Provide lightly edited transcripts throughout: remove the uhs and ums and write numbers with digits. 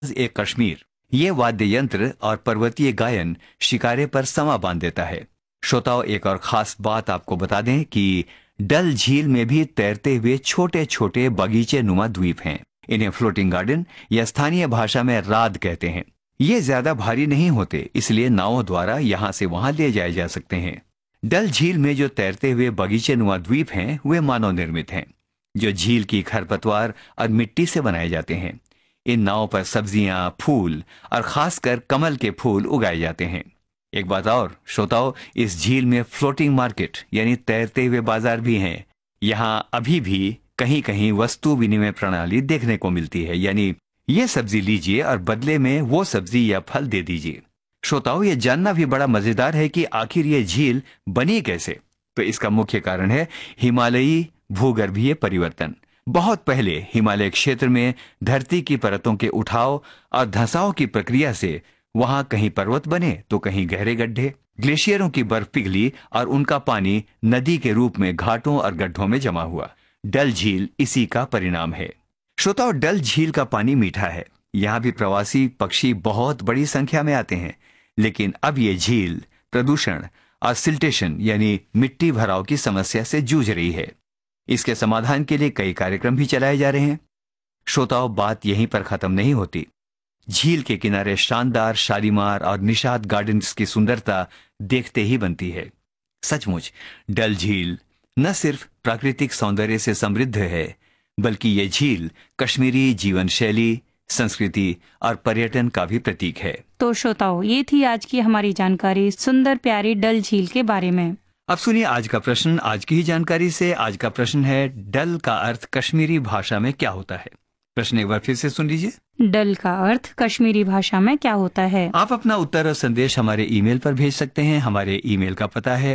एक कश्मीर। ये वाद्य यंत्र और पर्वतीय गायन शिकारे पर समा बांध देता है। श्रोताओं, एक और खास बात आपको बता दें कि डल झील में भी तैरते हुए छोटे छोटे बगीचे नुमा द्वीप हैं। इन्हें फ्लोटिंग गार्डन या स्थानीय भाषा में राद कहते हैं। ये ज्यादा भारी नहीं होते, इसलिए नावों द्वारा यहाँ से वहां ले जाए जा सकते हैं। डल झील में जो तैरते हुए बगीचे नुमा द्वीप हैं वे मानव निर्मित हैं, जो झील की खरपतवार और मिट्टी से बनाए जाते हैं। इन नावों पर सब्जियां, फूल और खासकर कमल के फूल उगाए जाते हैं। एक बात और श्रोताओं, इस झील में फ्लोटिंग मार्केट यानी तैरते हुए बाजार भी हैं। यहाँ अभी भी कहीं कहीं वस्तु विनिमय प्रणाली देखने को मिलती है, यानी ये सब्जी लीजिए और बदले में वो सब्जी या फल दे दीजिए। श्रोताओं, ये जानना भी बड़ा मजेदार है कि आखिर ये झील बनी कैसे। तो इसका मुख्य कारण है हिमालयी भूगर्भीय परिवर्तन। बहुत पहले हिमालय क्षेत्र में धरती की परतों के उठाव और धंसाव की प्रक्रिया से वहां कहीं पर्वत बने तो कहीं गहरे गड्ढे। ग्लेशियरों की बर्फ पिघली और उनका पानी नदी के रूप में घाटों और गड्ढों में जमा हुआ। डल झील इसी का परिणाम है। श्रोताओं, डल झील का पानी मीठा है। यहाँ भी प्रवासी पक्षी बहुत बड़ी संख्या में आते हैं, लेकिन अब ये झील प्रदूषण और सिल्टेशन यानी मिट्टी भराव की समस्या से जूझ रही है। इसके समाधान के लिए कई कार्यक्रम भी चलाए जा रहे हैं। श्रोताओं, बात यहीं पर खत्म नहीं होती। झील के किनारे शानदार शालीमार और निषाद गार्डन्स की सुंदरता देखते ही बनती है। सचमुच डल झील न सिर्फ प्राकृतिक सौंदर्य से समृद्ध है, बल्कि ये झील कश्मीरी जीवन शैली, संस्कृति और पर्यटन का भी प्रतीक है। तो श्रोताओं, ये थी आज की हमारी जानकारी सुंदर प्यारी डल झील के बारे में। अब सुनिए आज का प्रश्न। आज की ही जानकारी से आज का प्रश्न है, डल का अर्थ कश्मीरी भाषा में क्या होता है? प्रश्न एक बार फिर से सुन लीजिए। डल का अर्थ कश्मीरी भाषा में क्या होता है? आप अपना उत्तर और संदेश हमारे ईमेल पर भेज सकते हैं। हमारे ईमेल का पता है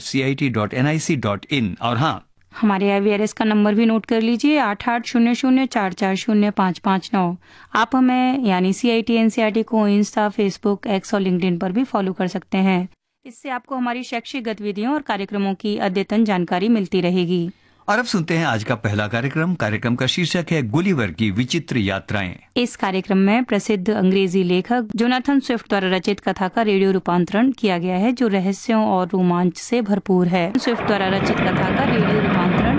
audio@cit.nic.in। और हाँ, हमारे IVRS का नंबर भी नोट कर लीजिए 8800440559। आप हमें यानी CIT NCERT को इंस्टा, फेसबुक, एक्स और लिंक्डइन पर भी फॉलो कर सकते हैं। इससे आपको हमारी शैक्षिक गतिविधियों और कार्यक्रमों की अद्यतन जानकारी मिलती रहेगी। और अब सुनते हैं आज का पहला कार्यक्रम। कार्यक्रम का शीर्षक है गुलिवर की विचित्र यात्राएं। इस कार्यक्रम में प्रसिद्ध अंग्रेजी लेखक जोनाथन स्विफ्ट द्वारा रचित कथा का रेडियो रूपांतरण किया गया है, जो रहस्यों और रोमांच से भरपूर है। स्विफ्ट द्वारा रचित कथा का रेडियो रूपांतरण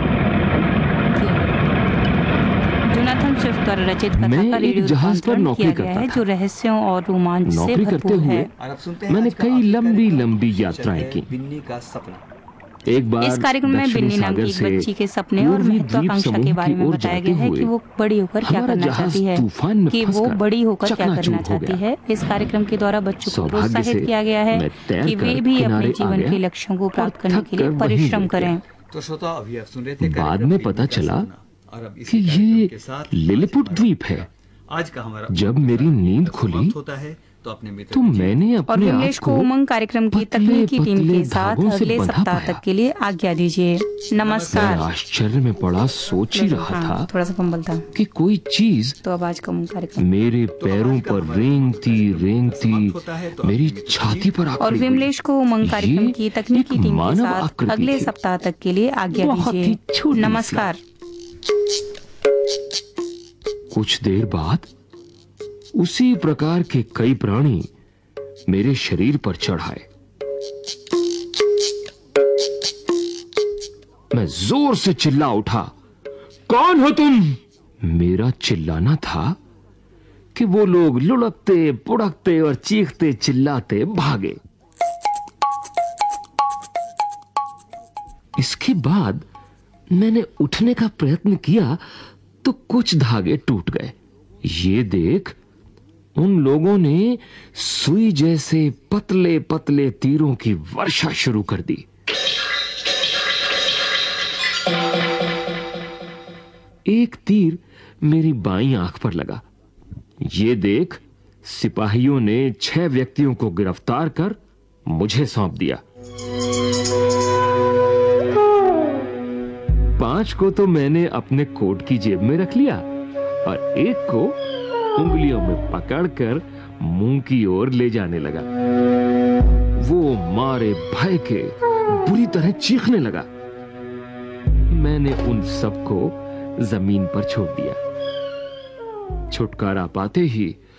जोनाथन स्विफ्ट द्वारा रचित कथा का रेडियो रूपांतरण किया गया है, जो रहस्यों और रोमांच से भरपूर है। मैंने कई लंबी लंबी यात्राएं की। एक बार इस कार्यक्रम में बिन्नी नाम की एक बच्ची के सपने और महत्वाकांक्षा के बारे में बताया गया है कि वो बड़ी होकर क्या करना चाहती है इस कार्यक्रम के द्वारा बच्चों को प्रोत्साहित किया गया है कि वे भी अपने जीवन के लक्ष्यों को प्राप्त करने के लिए परिश्रम करें। तो श्रोता, अभी आप सुन रहे थे। बाद में पता चला कि ये लिलिपुट द्वीप है। आज का हमारा जब मेरी नींद खुली होता है तो मैंने और अपने विमलेश को उमंग कार्यक्रम की तकनीकी टीम के साथ अगले सप्ताह तक के लिए आज्ञा दीजिए। नमस्कार। आश्चर्य में पड़ा सोच ही रहा था थोड़ा सा कंबल था कि कोई चीज तो अब आज का उमंग कार्यक्रम मेरे पैरों पर रेंगती रेंगती मेरी छाती पर आ और विमलेश को उमंग कार्यक्रम की तकनीकी टीम के साथ अगले सप्ताह तक के लिए आज्ञा दीजिए। नमस्कार। कुछ देर बाद उसी प्रकार के कई प्राणी मेरे शरीर पर चढ़ आए। मैं जोर से चिल्ला उठा, कौन हो तुम? मेरा चिल्लाना था कि वो लोग लुढ़कते पुढ़कते और चीखते चिल्लाते भागे। इसके बाद मैंने उठने का प्रयत्न किया तो कुछ धागे टूट गए। ये देख उन लोगों ने सुई जैसे पतले पतले तीरों की वर्षा शुरू कर दी। एक तीर मेरी बाईं आंख पर लगा। ये देख सिपाहियों ने 6 व्यक्तियों को गिरफ्तार कर मुझे सौंप दिया। 5 को तो मैंने अपने कोट की जेब में रख लिया और एक को उंगलियों में पकड़कर मुंह की ओर ले जाने लगा। वो मारे भय के बुरी तरह चीखने लगा। मैंने उन सबको जमीन पर छोड़ दिया। छुटकारा पाते ही